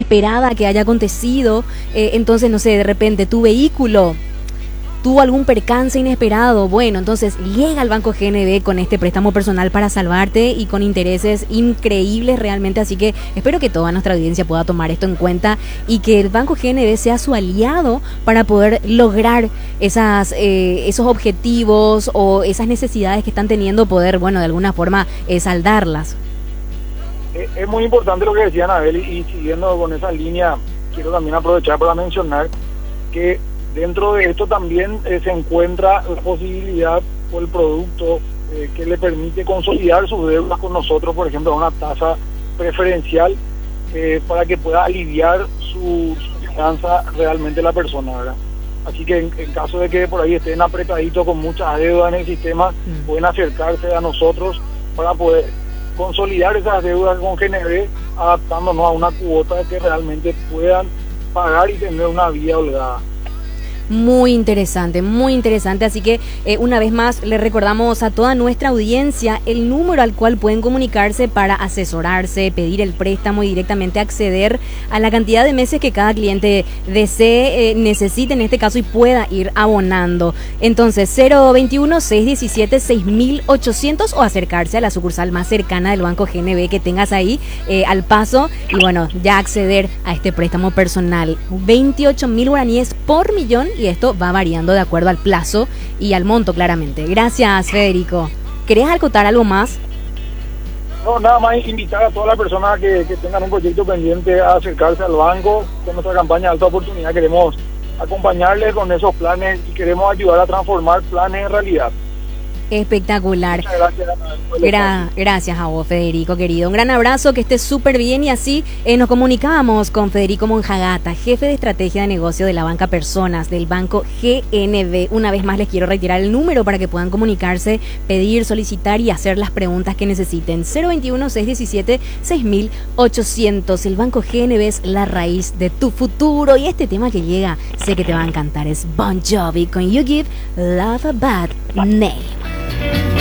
inesperada que haya acontecido, entonces, no sé, de repente tu vehículo tuvo algún percance inesperado, bueno, entonces llega al Banco GNB con este préstamo personal para salvarte y con intereses increíbles realmente, así que espero que toda nuestra audiencia pueda tomar esto en cuenta y que el Banco GNB sea su aliado para poder lograr esos objetivos o esas necesidades que están teniendo, poder, bueno, de alguna forma saldarlas. Es muy importante lo que decía Anabel, y siguiendo con esa línea, quiero también aprovechar para mencionar que dentro de esto también se encuentra la posibilidad o el producto que le permite consolidar sus deudas con nosotros, por ejemplo, a una tasa preferencial para que pueda aliviar su finanza realmente la persona, ¿verdad? Así que en caso de que por ahí estén apretaditos con muchas deudas en el sistema, pueden acercarse a nosotros para poder consolidar esas deudas con GNB, adaptándonos a una cuota que realmente puedan pagar y tener una vida holgada. Muy interesante, así que una vez más le recordamos a toda nuestra audiencia el número al cual pueden comunicarse para asesorarse, pedir el préstamo y directamente acceder a la cantidad de meses que cada cliente desee, necesite en este caso y pueda ir abonando. Entonces 021-617-6800 o acercarse a la sucursal más cercana del Banco GNB que tengas ahí al paso y bueno, ya acceder a este préstamo personal. 28.000 guaraníes por millón. Y esto va variando de acuerdo al plazo y al monto, claramente. Gracias, Federico. ¿Querés acotar algo más? No, nada más invitar a todas las personas que tengan un proyecto pendiente a acercarse al banco. Con nuestra campaña de alta oportunidad queremos acompañarles con esos planes y queremos ayudar a transformar planes en realidad. Espectacular. Muchas gracias. Gracias a vos, Federico, querido. Un gran abrazo, que estés súper bien y así nos comunicamos con Federico Monjagata, jefe de estrategia de negocio de la banca Personas del Banco GNB. Una vez más les quiero retirar el número para que puedan comunicarse, pedir, solicitar y hacer las preguntas que necesiten. 021-617-6800. El Banco GNB es la raíz de tu futuro y este tema que llega sé que te va a encantar. Es Bon Jovi con You Give Love a Bad Name.